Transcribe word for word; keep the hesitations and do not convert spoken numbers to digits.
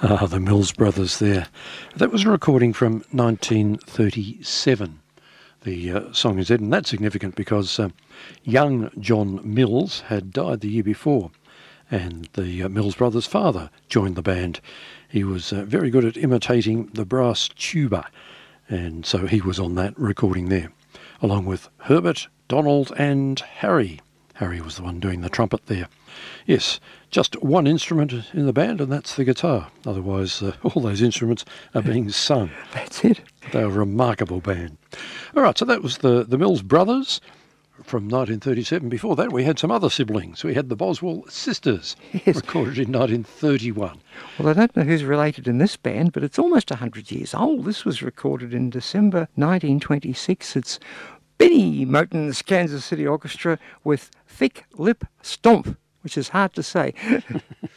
Ah, the Mills Brothers there. That was a recording from nineteen thirty-seven. The uh, song is Ed, and that's significant because uh, young John Mills had died the year before, and the uh, Mills Brothers' father joined the band. He was uh, very good at imitating the brass tuba, and so he was on that recording there, along with Herbert, Donald and Harry. Harry was the one doing the trumpet there. Yes, just one instrument in the band, and that's the guitar. Otherwise, uh, all those instruments are being sung. That's it. They're a remarkable band. All right, so that was the, the Mills Brothers from nineteen thirty-seven. Before that, we had some other siblings. We had the Boswell Sisters, Yes. recorded in nineteen thirty-one. Well, I don't know who's related in this band, but it's almost one hundred years old. This was recorded in December nineteen twenty-six. It's Benny Moten's Kansas City Orchestra with Thick Lip Stomp, which is hard to say.